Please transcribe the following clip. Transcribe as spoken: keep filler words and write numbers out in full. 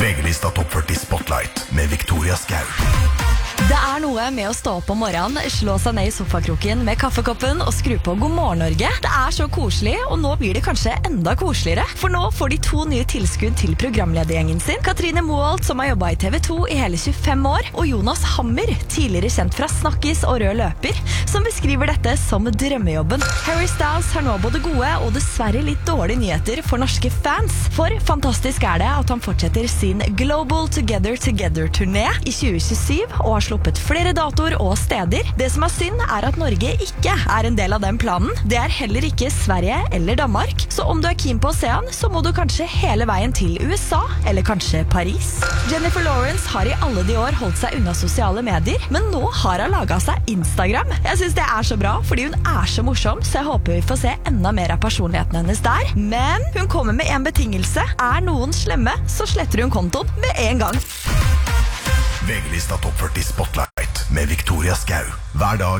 V G-lista Topp førti Spotlight med Victoria Skau. Det er noe med å stå opp om morgenen, slå seg ned i sofakroken med kaffekoppen og skru på God morgen Norge. Det er så koselig, og nå blir det kanskje enda koseligere. For nå får de to nye tilskudd til programledergjengen sin. Katrine Moholt, som har jobbet i T V to i hele tjuefem år, og Jonas Hammer, tidligere kjent fra Snakkis og Rød Løper, som beskriver dette som drømmejobben. Harry Styles har nå både gode og dessverre litt dårlige nyheter for norske fans. For fantastisk er det at han fortsetter sin Global Together Together-turné i tjue tjuesyv og har sluppet flere datoer og steder. Det som er synd er at Norge ikke er en del av den planen. Det er heller ikke Sverige eller Danmark. Så om du er keen på å se han, så må du kanskje hele veien til U S A, eller kanskje Paris. Jennifer Lawrence har i alle de år holdt seg unna sosiale medier, men nå har hun laget seg Instagram. Jeg synes det er så bra, fordi hun er så morsom, så jeg håper vi får se enda mer av personligheten hennes der. Men hun kommer med en betingelse. Er noen slemme, så sletter hun kontoen med en gang. V G-lista Topp førti Spotlight med Victoria Skau. Hver dag